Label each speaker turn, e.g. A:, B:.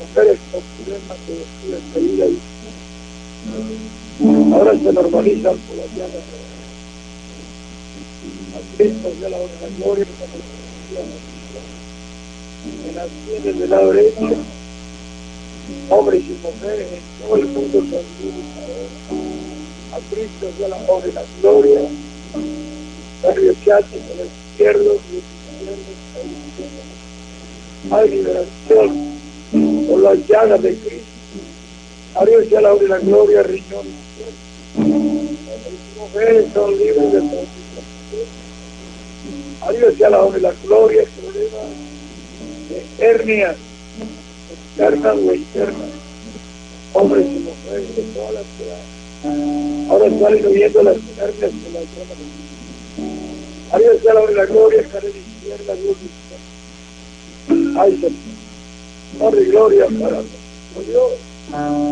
A: mujeres con problemas de ferida y ahora se normalizan por las llagas. A Cristo sea la honra y la gloria, en las sienes del lado derecho, hombres y mujeres en todo el mundo son libres ahora. A Cristo sea la honra y la gloria. Barrio Chachi con el izquierdo, hay liberación por las llagas de Cristo. A Dios sea la honra y la gloria, riñón izquierdo. Las mujeres son libres de todo. A Dios sea la honra y la gloria, problemas de hernias, externas o internas, hombres y mujeres de todas las edades. Ahora salen huyendo las hernias de las zonas. A Dios sea la honra y la gloria, carrera izquierda, Dios izquierda. Ay, Señor, honra y gloria para Dios.